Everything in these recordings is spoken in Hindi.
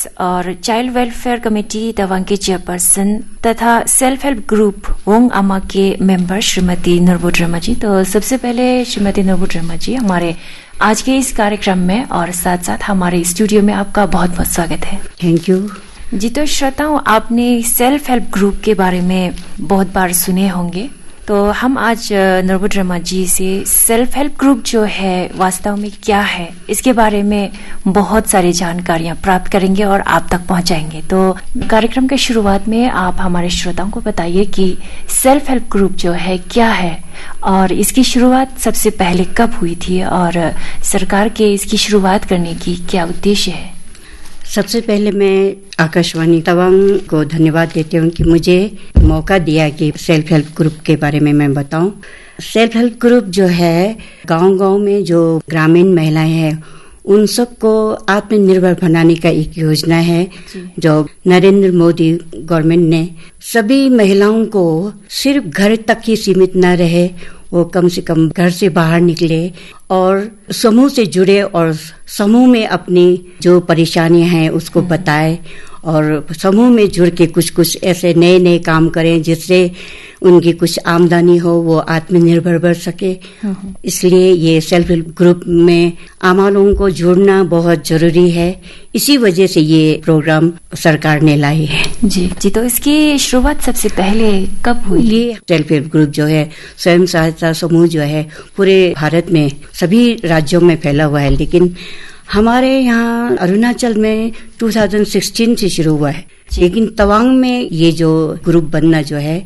और चाइल्ड वेलफेयर कमेटी तवांग के चेयरपर्सन तथा सेल्फ हेल्प ग्रुप वोंग अमा के मेंबर श्रीमती नरबुट रमा जी। तो सबसे पहले श्रीमती नरबुट रमा जी, हमारे आज के इस कार्यक्रम में और साथ साथ हमारे स्टूडियो में आपका बहुत बहुत स्वागत है। थैंक यू जी। तो श्रोताओं, आपने सेल्फ हेल्प ग्रुप के बारे में बहुत बार सुने होंगे, तो हम आज नरबुट रमा जी से सेल्फ हेल्प ग्रुप जो है वास्तव में क्या है इसके बारे में बहुत सारी जानकारियां प्राप्त करेंगे और आप तक पहुंचाएंगे। तो कार्यक्रम के शुरुआत में आप हमारे श्रोताओं को बताइए कि सेल्फ हेल्प ग्रुप जो है क्या है और इसकी शुरुआत सबसे पहले कब हुई थी और सरकार के इसकी शुरुआत करने की क्या उद्देश्य है। सबसे पहले मैं आकाशवाणी तवांग को धन्यवाद देती हूँ कि मुझे मौका दिया कि सेल्फ हेल्प ग्रुप के बारे में मैं बताऊं। सेल्फ हेल्प ग्रुप जो है गांव-गांव में जो ग्रामीण महिलाएं हैं उन सबको आत्मनिर्भर बनाने का एक योजना है जो नरेंद्र मोदी गवर्नमेंट ने सभी महिलाओं को सिर्फ घर तक ही सीमित न रहे, वो कम से कम घर से बाहर निकले और समूह से जुड़े और समूह में अपनी जो परेशानियां हैं उसको बताएं और समूह में जुड़ के कुछ ऐसे नए नए काम करें जिससे उनकी कुछ आमदनी हो, वो आत्मनिर्भर बन सके। इसलिए ये सेल्फ हेल्प ग्रुप में आम लोगों को जुड़ना बहुत जरूरी है। इसी वजह से ये प्रोग्राम सरकार ने लाई है। जी। तो इसकी शुरुआत सबसे पहले कब हुई? ये सेल्फ हेल्प ग्रुप जो है स्वयं सहायता समूह जो है पूरे भारत में सभी राज्यों में फैला हुआ है, लेकिन हमारे यहाँ अरुणाचल में 2016 से शुरू हुआ है, लेकिन तवांग में ये जो ग्रुप बनना जो है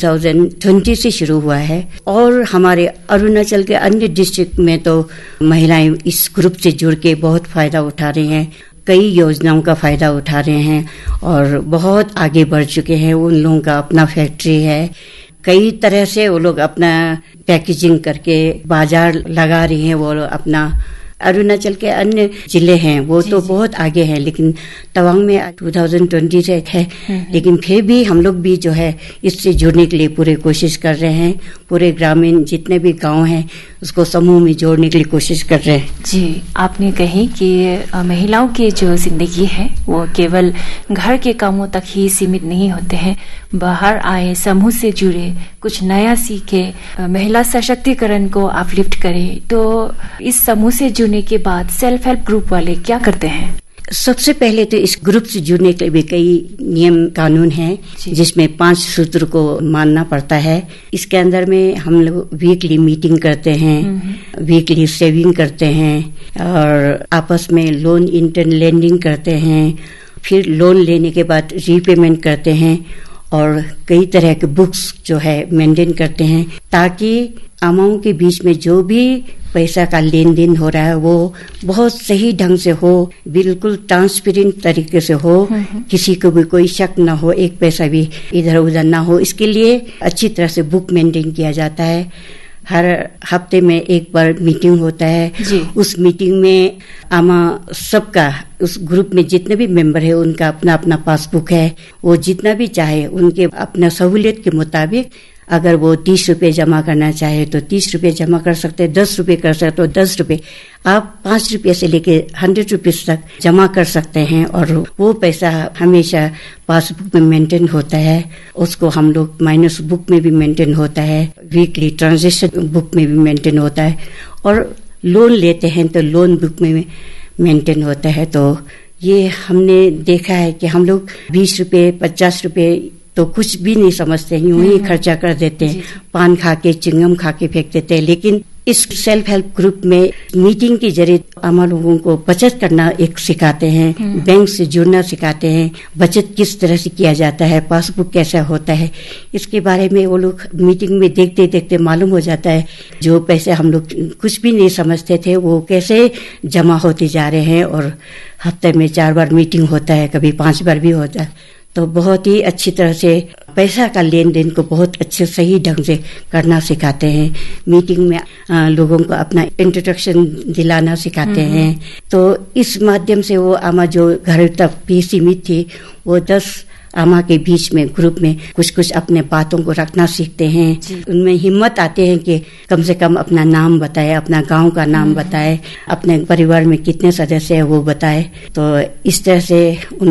2020 से शुरू हुआ है और हमारे अरुणाचल के अन्य डिस्ट्रिक्ट में तो महिलाएं इस ग्रुप से जुड़ के बहुत फायदा उठा रही हैं, कई योजनाओं का फायदा उठा रहे हैं और बहुत आगे बढ़ चुके हैं। उन लोगों का अपना फैक्ट्री है, कई तरह से वो लोग अपना पैकेजिंग करके बाजार लगा रही हैं। वो अपना अरुणाचल के अन्य जिले हैं वो तो बहुत आगे हैं, लेकिन तवांग में 2020 से है, लेकिन फिर भी हम लोग भी जो है इससे जुड़ने के लिए पूरी कोशिश कर रहे हैं। पूरे ग्रामीण जितने भी गांव हैं उसको समूह में जोड़ने के लिए कोशिश कर रहे हैं। जी, आपने कही कि महिलाओं की जो जिंदगी है वो केवल घर के कामों तक ही सीमित नहीं होते हैं, बाहर आए, समूह से जुड़े, कुछ नया सीखे, महिला सशक्तिकरण को अपलिफ्ट करे। तो इस समूह से जुड़ने के बाद सेल्फ हेल्प ग्रुप वाले क्या करते हैं? सबसे पहले तो इस ग्रुप से जुड़ने के लिए भी कई नियम कानून हैं जिसमें 5 सूत्र को मानना पड़ता है। इसके अंदर में हम लोग वीकली मीटिंग करते हैं, वीकली सेविंग करते हैं और आपस में लोन इंटर लेंडिंग करते हैं, फिर लोन लेने के बाद रीपेमेंट करते हैं और कई तरह के बुक्स जो है मेंटेन करते हैं ताकि आमाओं के बीच में जो भी पैसा का लेन देन हो रहा है वो बहुत सही ढंग से हो, बिल्कुल ट्रांसपेरेंट तरीके से हो, किसी को भी कोई शक ना हो, एक पैसा भी इधर उधर ना हो। इसके लिए अच्छी तरह से बुक मेंटेन किया जाता है। हर हफ्ते में एक बार मीटिंग होता है। उस मीटिंग में आमा सबका, उस ग्रुप में जितने भी मेंबर है उनका अपना अपना पासबुक है। वो जितना भी चाहे उनके अपना सहूलियत के मुताबिक अगर वो 30 रुपये जमा करना चाहे तो 30 रुपये जमा कर सकते हैं, 10 रुपये कर सकते तो 10 रुपये, आप 5 रुपये से लेके 100 रुपीज तक जमा कर सकते हैं और वो पैसा हमेशा पासबुक में मेंटेन होता है। उसको हम लोग माइनस बुक में भी मेंटेन होता है, वीकली ट्रांजेक्शन बुक में भी मेंटेन होता है और लोन लेते हैं तो लोन बुक में मेंटेन होता है। तो ये हमने देखा है कि हम लोग 20 रुपये 50 रुपये तो कुछ भी नहीं समझते, यूं ही खर्चा कर देते हैं, पान खा के चिंगम खा के फेंक देते हैं। लेकिन इस सेल्फ हेल्प ग्रुप में मीटिंग के जरिए हम लोगों को बचत करना एक सिखाते हैं, बैंक से जुड़ना सिखाते हैं, बचत किस तरह से किया जाता है, पासबुक कैसा होता है, इसके बारे में वो लोग मीटिंग में देखते देखते मालूम हो जाता है। जो पैसे हम लोग कुछ भी नहीं समझते थे वो कैसे जमा होते जा रहे हैं और हफ्ते में 4 बार मीटिंग होता है, कभी 5 बार भी होता है। तो बहुत ही अच्छी तरह से पैसा का लेन देन को बहुत अच्छे सही ढंग से करना सिखाते हैं। मीटिंग में लोगों को अपना इंट्रोडक्शन दिलाना सिखाते हैं। तो इस माध्यम से वो आमा जो घर तक भी सीमित थी वो 10 आमा के बीच में ग्रुप में कुछ कुछ अपने बातों को रखना सीखते हैं। उनमें हिम्मत आते हैं कि कम से कम अपना नाम बताए, अपना गांव का नाम बताए, अपने परिवार में कितने सदस्य है वो बताए। तो इस तरह से